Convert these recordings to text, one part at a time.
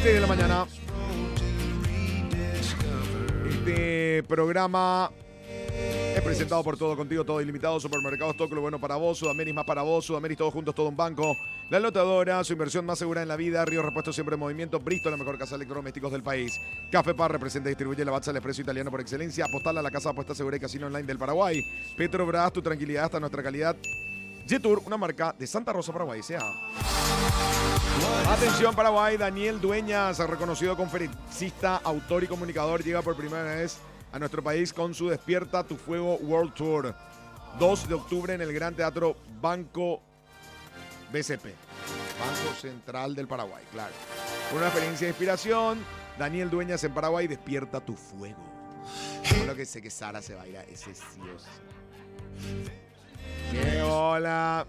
6 de la mañana. Este programa es presentado por Todo Contigo, Todo Ilimitado, Supermercados, todo lo bueno para vos, Sudameris más para vos, Sudameris todos juntos, todo un banco. La Lotadora, su inversión más segura en la vida. Río Repuesto siempre en movimiento. Bristol, la mejor casa de electrodomésticos del país. Café Par representa y distribuye la Lavazza, el expreso italiano por excelencia. Apostal a la casa de apuesta segura y casino online del Paraguay. Petrobras, tu tranquilidad hasta nuestra calidad. Jetour, una marca de Santa Rosa, Paraguay, sea. Atención Paraguay, Daniel Dueñas, reconocido conferencista, autor y comunicador, llega por primera vez a nuestro país con su Despierta tu Fuego World Tour. 2 de octubre en el Gran Teatro Banco BCP, Banco Central del Paraguay, claro. Una experiencia de inspiración, Daniel Dueñas en Paraguay, Despierta tu Fuego. Yo lo que sé que Sara se va a ir a ese sí o sí. ¡Qué hola!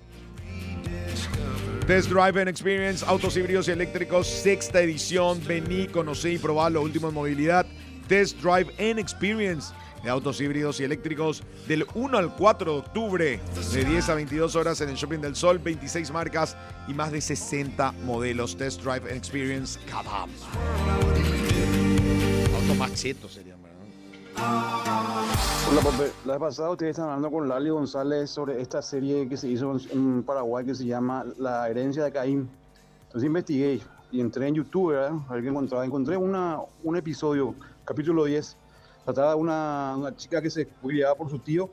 Test Drive and Experience, autos híbridos y eléctricos, 6ª edición. Vení, conocí y probá lo último en movilidad. Test Drive and Experience de autos híbridos y eléctricos del 1 al 4 de octubre, de 10 a 22 horas en el Shopping del Sol, 26 marcas y más de 60 modelos. Test Drive and Experience Kabam. Auto más cheto serían, ¿verdad? Hola, Pope. La vez pasada ustedes estaban hablando con Lali González sobre esta serie que se hizo en Paraguay que se llama La Herencia de Caín. Entonces investigué y entré en YouTube, ¿verdad? A ver qué encontraba. Encontré un episodio, capítulo 10. Trataba de una chica que se fue criada por su tío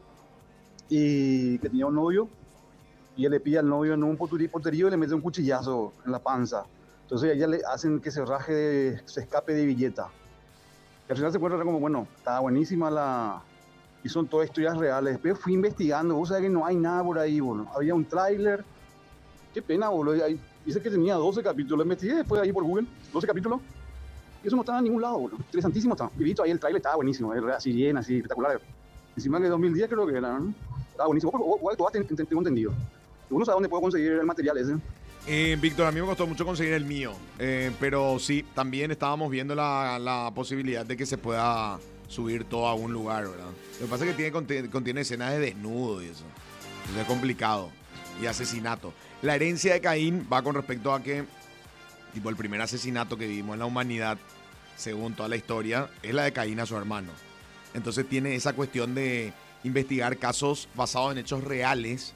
y que tenía un novio. Y él le pide al novio en un porterío y le mete un cuchillazo en la panza. Entonces a ella le hacen que se se escape de Villeta. Y al final se encuentra como, bueno, estaba buenísima y son todas historias reales. Después fui investigando, vos sabés que no hay nada por ahí, boludo. Había un tráiler. Qué pena, boludo. Dice que tenía 12 capítulos. Lo investigué después ahí por Google, 12 capítulos. Y eso no estaba en ningún lado, boludo. Interesantísimo estaba. Y visto ahí el tráiler, estaba buenísimo. Era así bien, así, espectacular. Encima que 2010 creo que era, ¿no? Estaba buenísimo. Vos tengo entendido. Uno sabe dónde puedo conseguir el material ese. Víctor, a mí me costó mucho conseguir el mío, pero sí, también estábamos viendo la posibilidad de que se pueda subir todo a un lugar, ¿verdad? Lo que pasa es que contiene escenas de desnudo y eso. Es complicado. Y asesinato. La herencia de Caín va con respecto a que, tipo, el primer asesinato que vivimos en la humanidad, según toda la historia, es la de Caín a su hermano. Entonces tiene esa cuestión de investigar casos basados en hechos reales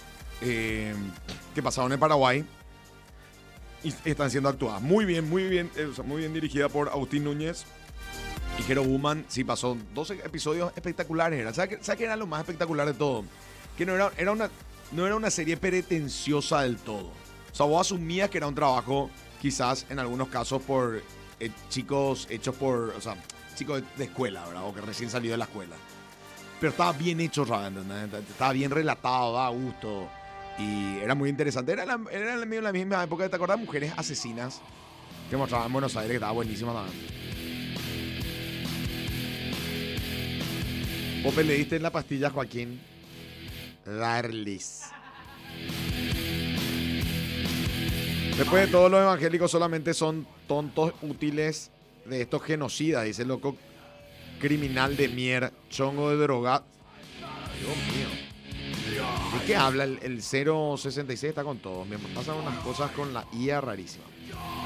que pasaron en Paraguay y están siendo actuadas. Muy bien dirigida por Agustín Núñez y Jero Buman. Sí, pasó 12 episodios espectaculares. ¿Sabes qué era lo más espectacular de todo? Que no era una serie pretenciosa del todo. O sea, vos asumías que era un trabajo, quizás en algunos casos, por chicos hechos por, o sea, chicos de escuela, ¿verdad? O que recién salió de la escuela. Pero estaba bien hecho, ¿verdad? Estaba bien relatado, daba gusto. Y era muy interesante. Era en la misma época, ¿te acordás? Mujeres asesinas que mostraban en Buenos Aires, que estaba buenísima también. Pope, le diste en la pastilla, Joaquín. Darlis. Después de todo, los evangélicos solamente son tontos útiles de estos genocidas, dice el loco criminal de Mier, chongo de droga. Dios mío. ¿De qué habla? El 066 está con todo. Me pasan unas cosas con la IA rarísimas.